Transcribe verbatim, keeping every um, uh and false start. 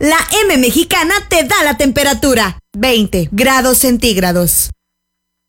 La M Mexicana te da la temperatura. veinte grados centígrados.